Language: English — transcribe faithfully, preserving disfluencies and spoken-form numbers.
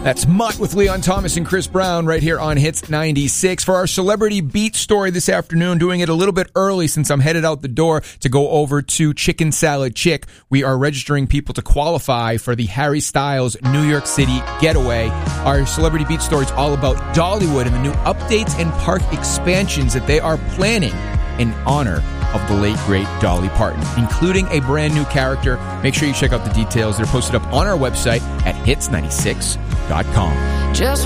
That's Mutt with Leon Thomas and Chris Brown right here on Hits ninety-six. For our Celebrity Beat story this afternoon, doing it a little bit early since I'm headed out the door to go over to Chicken Salad Chick. We are registering people to qualify for the Harry Styles New York City Getaway. Our Celebrity Beat story is all about Dollywood and the new updates and park expansions that they are planning in honor of the late, great Dolly Parton, including a brand new character. Make sure you check out the details. They're posted up on our website at hits ninety-six dot com. Just